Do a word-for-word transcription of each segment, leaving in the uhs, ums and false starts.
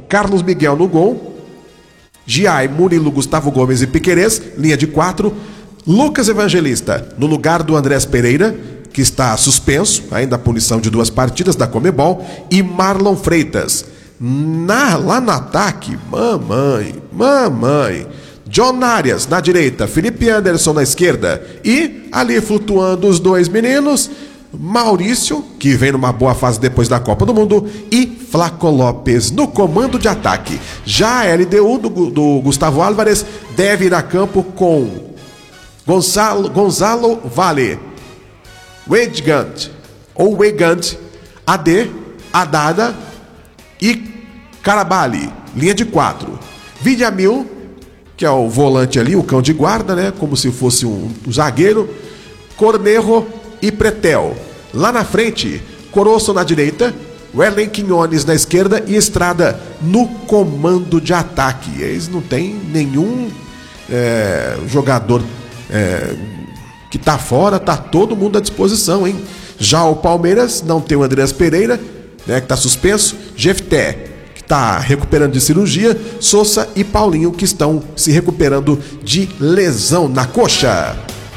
Carlos Miguel no gol. Giai, Murilo, Gustavo Gomes e Piquerez, linha de quatro. Lucas Evangelista no lugar do Andrés Pereira, que está suspenso, ainda a punição de duas partidas da Conmebol. E Marlon Freitas. Na, lá no ataque, mamãe, mamãe. John Arias na direita, Felipe Anderson na esquerda. E ali flutuando os dois meninos, Maurício, que vem numa boa fase depois da Copa do Mundo, e Flaco Lopes no comando de ataque. Já a L D U do, do Gustavo Álvares deve ir a campo com Gonçalo, Gonzalo Vale, Weigand ou Weigand, A D, Adada e Carabali, linha de quatro. Villamil, que é o volante ali, o cão de guarda, né? Como se fosse um, um zagueiro. Cornejo e Pretel. Lá na frente, Coroço na direita, Wellen Quinones na esquerda e Estrada no comando de ataque. Eles não tem nenhum é, jogador é, que tá fora, tá todo mundo à disposição, hein? Já o Palmeiras não tem o Andrés Pereira, né, que tá suspenso, Jefté, que tá recuperando de cirurgia, Sousa e Paulinho, que estão se recuperando de lesão na coxa.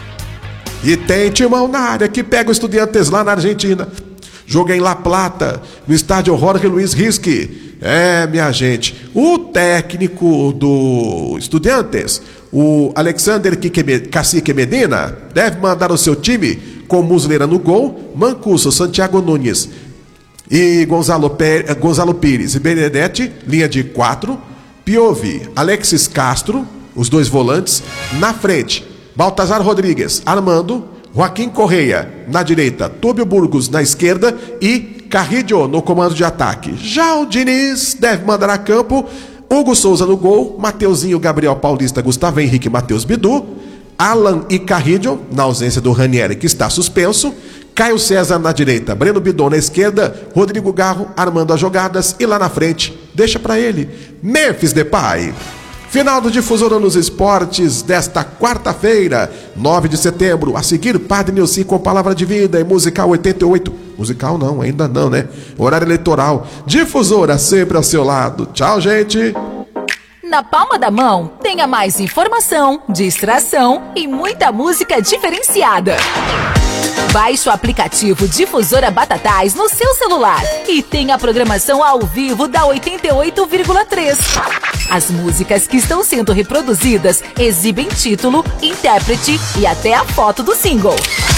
E tem Timão na área, que pega o Estudiantes lá na Argentina. Jogo em La Plata, no estádio Jorge Luiz Risque. É, minha gente, o técnico do Estudiantes, o Alexander Cacique Medina, deve mandar o seu time com Muslera no gol, Mancuso, Santiago Nunes e Gonzalo, Pérez, Gonzalo Pires e Benedetti, linha de quatro, Piovi, Alexis Castro, os dois volantes, na frente, Baltazar Rodrigues, Armando, Joaquim Correia na direita, Túbio Burgos na esquerda e Carrillo no comando de ataque. Já o Diniz deve mandar a campo Hugo Souza no gol, Mateuzinho, Gabriel Paulista, Gustavo Henrique, Matheus Bidu, Alan e Carrillo, na ausência do Ranieri, que está suspenso, Caio César na direita, Breno Bidon na esquerda, Rodrigo Garro armando as jogadas e lá na frente, deixa pra ele, Memphis Depay. Final do Difusora nos Esportes desta quarta-feira, nove de setembro. A seguir, Padre Nilce com Palavra de Vida e Musical oitenta e oito. Musical não, ainda não, né? Horário eleitoral. Difusora sempre ao seu lado. Tchau, gente! Na palma da mão, tenha mais informação, distração e muita música diferenciada. Baixe o aplicativo Difusora Batatais no seu celular e tenha a programação ao vivo da oitenta e oito vírgula três. As músicas que estão sendo reproduzidas exibem título, intérprete e até a foto do single.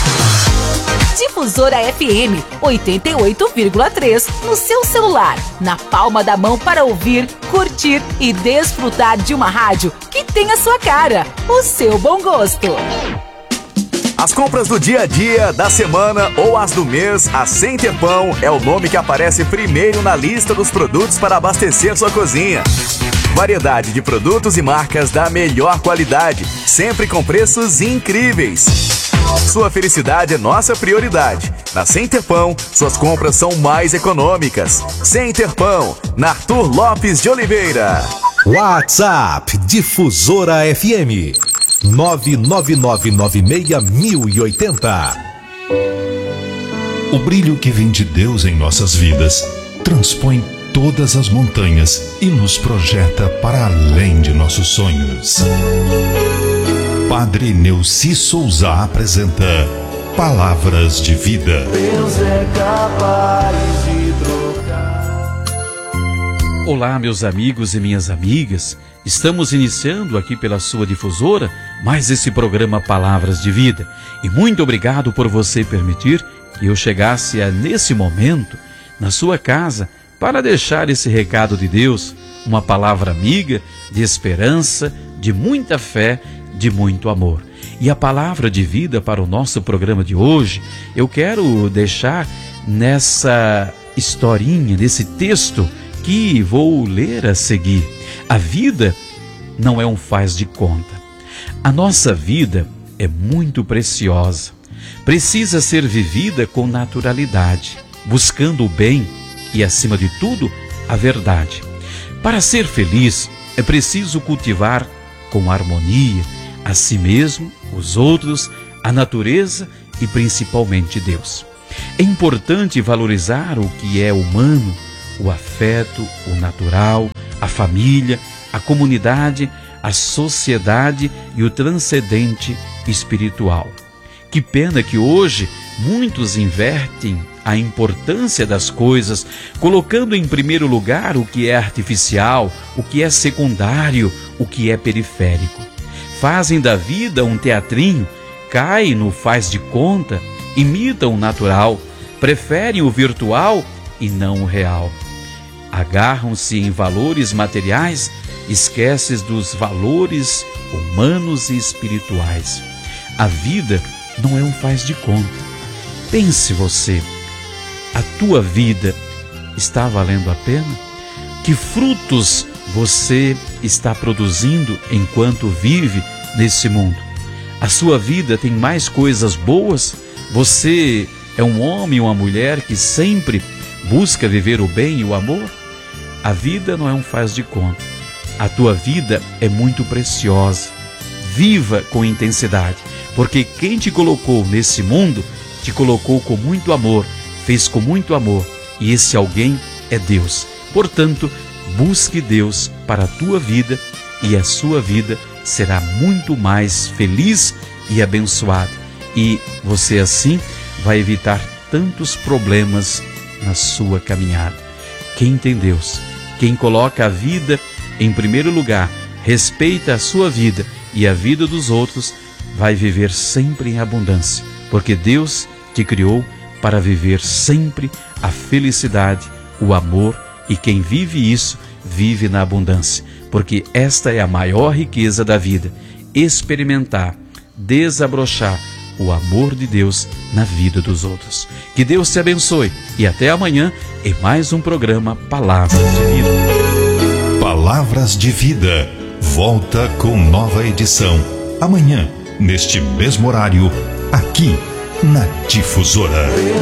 Difusora F M oitenta e oito vírgula três no seu celular, na palma da mão para ouvir, curtir e desfrutar de uma rádio que tem a sua cara, o seu bom gosto. As compras do dia a dia, da semana ou as do mês, a Center Pão é o nome que aparece primeiro na lista dos produtos para abastecer sua cozinha. Variedade de produtos e marcas da melhor qualidade, sempre com preços incríveis. Sua felicidade é nossa prioridade. Na Center Pão, suas compras são mais econômicas. Center Pão, na Arthur Lopes de Oliveira. WhatsApp Difusora F M nove nove nove nove seis mil e oitenta. O brilho que vem de Deus em nossas vidas transpõe todas as montanhas e nos projeta para além de nossos sonhos. Padre Nilce Souza apresenta Palavras de Vida. Deus é capaz de trocar. Olá, meus amigos e minhas amigas. Estamos iniciando aqui pela sua difusora mais esse programa Palavras de Vida. E muito obrigado por você permitir que eu chegasse a, nesse momento na sua casa para deixar esse recado de Deus, uma palavra amiga, de esperança, de muita fé, de muito amor. E a palavra de vida para o nosso programa de hoje, eu quero deixar nessa historinha, nesse texto que vou ler a seguir. A vida não é um faz de conta. A nossa vida é muito preciosa. Precisa ser vivida com naturalidade, buscando o bem e, acima de tudo, a verdade. Para ser feliz, é preciso cultivar com harmonia a si mesmo, os outros, a natureza e principalmente Deus. É importante valorizar o que é humano, o afeto, o natural, a família, a comunidade, a sociedade e o transcendente espiritual. Que pena que hoje muitos invertem a importância das coisas, colocando em primeiro lugar o que é artificial, o que é secundário, o que é periférico. Fazem da vida um teatrinho, caem no faz de conta, imitam o natural, preferem o virtual e não o real. Agarram-se em valores materiais, esquecem dos valores humanos e espirituais. A vida não é um faz de conta. Pense você, a tua vida está valendo a pena? Que frutos você está produzindo enquanto vive nesse mundo? A sua vida tem mais coisas boas? Você é um homem ou uma mulher que sempre busca viver o bem e o amor? A vida não é um faz de conta. A tua vida é muito preciosa. Viva com intensidade, porque quem te colocou nesse mundo, te colocou com muito amor, fez com muito amor, e esse alguém é Deus. Portanto, busque Deus para a tua vida e a sua vida será muito mais feliz e abençoada. E você assim vai evitar tantos problemas na sua caminhada. Quem tem Deus, quem coloca a vida em primeiro lugar, respeita a sua vida e a vida dos outros, vai viver sempre em abundância, porque Deus te criou para viver sempre a felicidade, o amor, e quem vive isso, vive na abundância, porque esta é a maior riqueza da vida, experimentar, desabrochar o amor de Deus na vida dos outros. Que Deus te abençoe e até amanhã em mais um programa Palavras de Vida. Palavras de Vida, volta com nova edição, amanhã, neste mesmo horário, aqui na Difusora.